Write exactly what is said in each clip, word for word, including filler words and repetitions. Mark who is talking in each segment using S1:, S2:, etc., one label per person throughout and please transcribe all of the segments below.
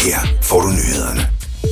S1: Her får du nyhederne.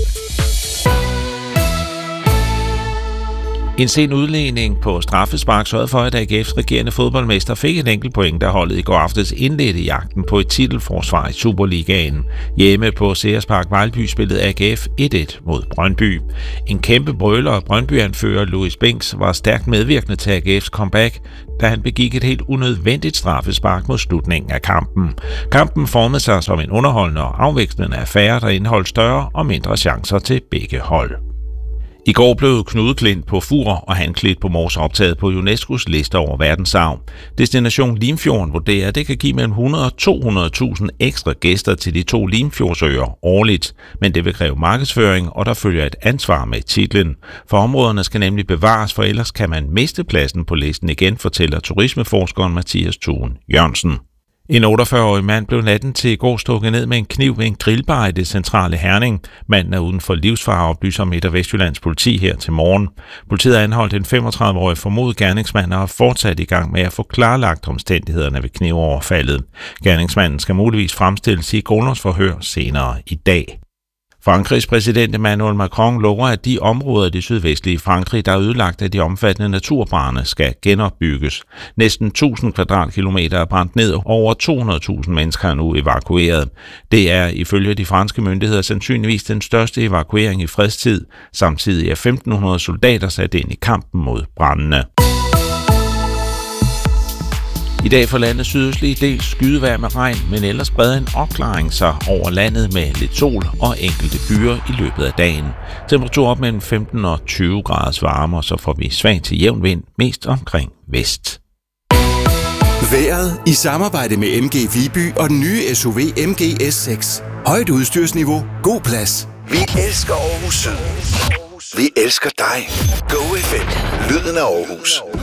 S2: En sen udligning på straffespark sørgede for, at A G F's regerende fodboldmester fik et enkelt point, da holdet i går aftes indledte jagten på et titelforsvar i Superligaen. Hjemme på Sears Vejlby spillede A G F et et mod Brøndby. En kæmpe brøler og Brøndby-anfører Louis Binks var stærkt medvirkende til A G F's comeback, da han begik et helt unødvendigt straffespark mod slutningen af kampen. Kampen formede sig som en underholdende og afvekslende affære, der indeholdt større og mindre chancer til begge hold. I går blev Knude Klint på Fur og Hanklit på Mors optaget på UNESCO's liste over verdensarv. Destination Limfjorden vurderer, at det kan give mellem hundrede og to hundrede tusind ekstra gæster til de to Limfjordsøer årligt, men det vil kræve markedsføring, og der følger et ansvar med titlen. For områderne skal nemlig bevares, for ellers kan man miste pladsen på listen igen, fortæller turismeforskeren Mathias Thun Jørgensen. En otteogfyrre-årig mand blev natten til i går stukket ned med en kniv ved en grillbar i det centrale Herning. Manden er uden for livsfare, oplyser Midt- og Vestjyllands politi her til morgen. Politiet har anholdt en femogtredive-årig formodet gerningsmand og er fortsat i gang med at få klarlagt omstændighederne ved knivoverfaldet. Gerningsmanden skal muligvis fremstilles i grundlovsforhør senere i dag. Frankrigs præsident Emmanuel Macron lover, at de områder i det sydvestlige Frankrig, der er ødelagt af de omfattende naturbrande, skal genopbygges. Næsten tusind kvadratkilometer er brændt ned, og over to hundrede tusind mennesker er nu evakueret. Det er ifølge de franske myndigheder sandsynligvis den største evakuering i fredstid. Samtidig er femten hundrede soldater sat ind i kampen mod brandene. I dag får landets sydøstlige del skydevejr med regn, men ellers breder en opklaring sig over landet med lidt sol og enkelte byer i løbet af dagen. Temperatur op mellem femten og tyve graders varme, og så får vi svag til jævn vind, mest omkring vest.
S1: Vejret i samarbejde med M G Viby og den nye S U V M G S seks. Højt udstyrsniveau, god plads. Vi elsker Aarhus Syd. Vi elsker dig. Go F M. Lyden af Aarhus.